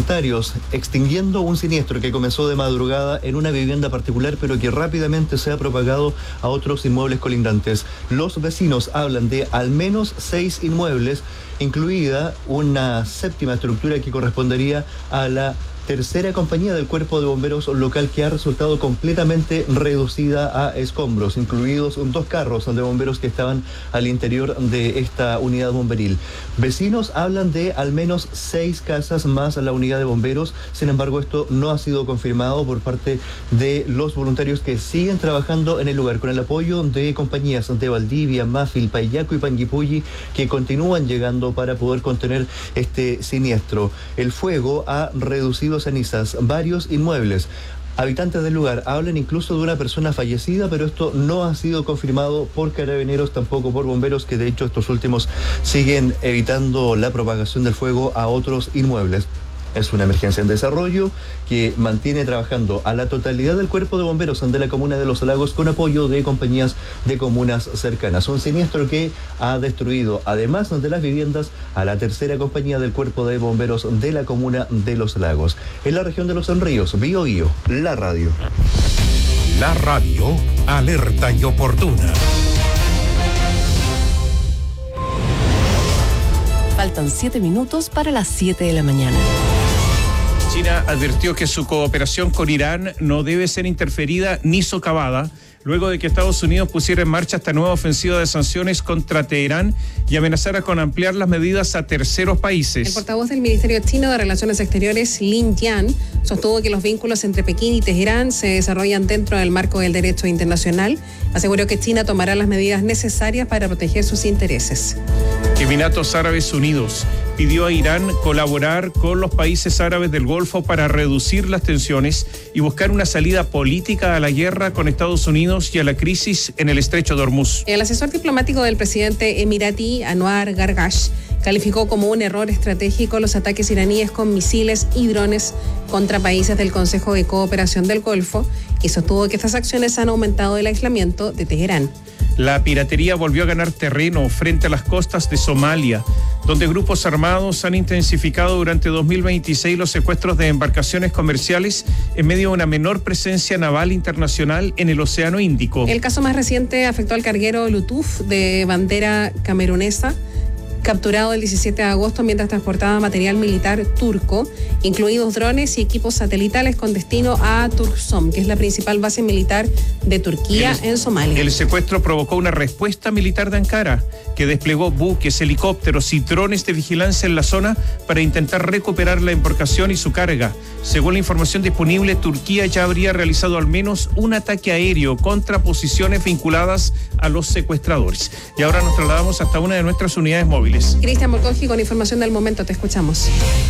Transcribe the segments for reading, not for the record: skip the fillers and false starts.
voluntarios extinguiendo un siniestro que comenzó de madrugada en una vivienda particular, pero que rápidamente se ha propagado a otros inmuebles colindantes. Los vecinos hablan de al menos 6 inmuebles, incluida una séptima estructura que correspondería a la tercera compañía del Cuerpo de Bomberos local, que ha resultado completamente reducida a escombros, incluidos 2 carros de bomberos que estaban al interior de esta unidad bomberil. Vecinos hablan de al menos 6 casas más a la unidad de bomberos. Sin embargo, esto no ha sido confirmado por parte de los voluntarios que siguen trabajando en el lugar, con el apoyo de compañías de Valdivia, Mafil, Payaco y Panguipulli, que continúan llegando para poder contener este siniestro. El fuego ha reducido cenizas varios inmuebles. Habitantes del lugar hablan incluso de una persona fallecida, pero esto no ha sido confirmado por Carabineros, tampoco por bomberos, que de hecho estos últimos siguen evitando la propagación del fuego a otros inmuebles. Es una emergencia en desarrollo que mantiene trabajando a la totalidad del Cuerpo de Bomberos de la comuna de Los Lagos, con apoyo de compañías de comunas cercanas. Un siniestro que ha destruido, además de las viviendas, a la tercera compañía del Cuerpo de Bomberos de la comuna de Los Lagos. En la región de Los Ríos, Biobío, la radio. La radio, alerta y oportuna. Faltan 7 minutos para las 7 de la mañana. China advirtió que su cooperación con Irán no debe ser interferida ni socavada, luego de que Estados Unidos pusiera en marcha esta nueva ofensiva de sanciones contra Teherán y amenazara con ampliar las medidas a terceros países. El portavoz del Ministerio Chino de Relaciones Exteriores, Lin Jian, sostuvo que los vínculos entre Pekín y Teherán se desarrollan dentro del marco del derecho internacional. Aseguró que China tomará las medidas necesarias para proteger sus intereses. Emiratos Árabes Unidos pidió a Irán colaborar con los países árabes del Golfo para reducir las tensiones y buscar una salida política a la guerra con Estados Unidos y a la crisis en el estrecho de Hormuz. El asesor diplomático del presidente emiratí, Anwar Gargash, calificó como un error estratégico los ataques iraníes con misiles y drones contra países del Consejo de Cooperación del Golfo y sostuvo que estas acciones han aumentado el aislamiento de Teherán. La piratería volvió a ganar terreno frente a las costas de Somalia, donde grupos armados han intensificado durante 2026 los secuestros de embarcaciones comerciales en medio de una menor presencia naval internacional en el Océano Índico. El caso más reciente afectó al carguero Lutuf de bandera camerunesa, capturado el 17 de agosto mientras transportaba material militar turco, incluidos drones y equipos satelitales, con destino a Turksom, que es la principal base militar de Turquía en Somalia. El secuestro provocó una respuesta militar de Ankara, que desplegó buques, helicópteros y drones de vigilancia en la zona para intentar recuperar la embarcación y su carga. Según la información disponible, Turquía ya habría realizado al menos un ataque aéreo contra posiciones vinculadas a los secuestradores. Y ahora nos trasladamos hasta una de nuestras unidades móviles. Cristian Morcogi con información del momento, te escuchamos.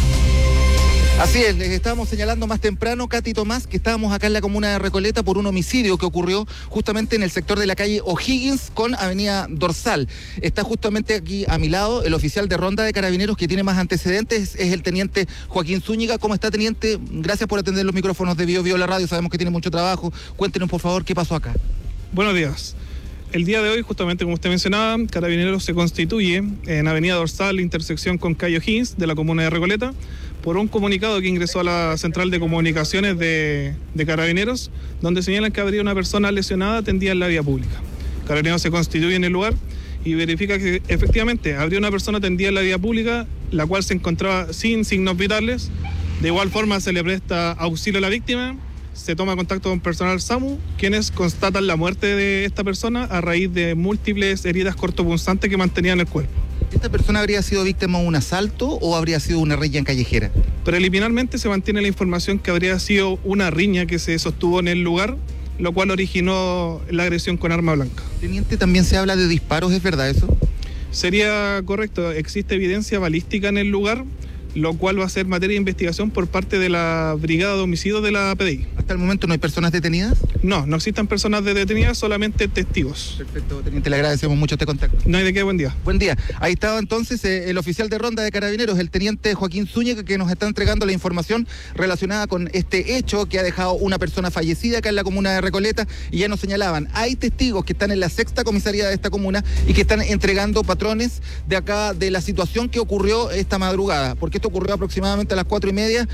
Así es, les estábamos señalando más temprano, Katy Tomás, que estábamos acá en la comuna de Recoleta por un homicidio que ocurrió justamente en el sector de la calle O'Higgins con Avenida Dorsal. Está justamente aquí a mi lado el oficial de ronda de Carabineros que tiene más antecedentes, es el teniente Joaquín Zúñiga. ¿Cómo está, teniente? Gracias por atender los micrófonos de Biobío la radio, sabemos que tiene mucho trabajo. Cuéntenos, por favor, qué pasó acá. Buenos días. El día de hoy, justamente como usted mencionaba, Carabineros se constituye en Avenida Dorsal, intersección con calle O'Higgins de la comuna de Recoleta, por un comunicado que ingresó a la central de comunicaciones de Carabineros, donde señalan que habría una persona lesionada atendida en la vía pública. Carabineros se constituye en el lugar y verifica que efectivamente habría una persona atendida en la vía pública, la cual se encontraba sin signos vitales. De igual forma se le presta auxilio a la víctima, se toma contacto con personal SAMU, quienes constatan la muerte de esta persona a raíz de múltiples heridas cortopunzantes que mantenía en el cuerpo. ¿Esta persona habría sido víctima de un asalto o habría sido una riña callejera? Preliminarmente se mantiene la información que habría sido una riña que se sostuvo en el lugar, lo cual originó la agresión con arma blanca. Teniente, también se habla de disparos, ¿es verdad eso? Sería correcto, existe evidencia balística en el lugar, lo cual va a ser materia de investigación por parte de la Brigada de Homicidios de la PDI. ¿Hasta el momento no hay personas detenidas? No existen personas detenidas, solamente testigos. Perfecto, teniente, le agradecemos mucho este contacto. No hay de qué, buen día. Buen día. Ahí estaba entonces el oficial de ronda de Carabineros, el teniente Joaquín Zúñiga, que nos está entregando la información relacionada con este hecho que ha dejado una persona fallecida acá en la comuna de Recoleta, y ya nos señalaban, hay testigos que están en la sexta comisaría de esta comuna y que están entregando patrones de acá de la situación que ocurrió esta madrugada, porque esto ocurrió aproximadamente a las 4:30